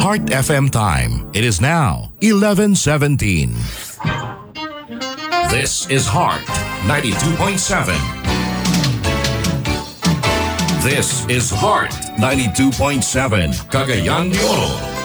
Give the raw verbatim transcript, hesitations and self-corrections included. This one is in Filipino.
Heart F M time. It is now eleven seventeen. This is Heart ninety-two point seven. This is Heart ninety-two point seven, Cagayan de Oro.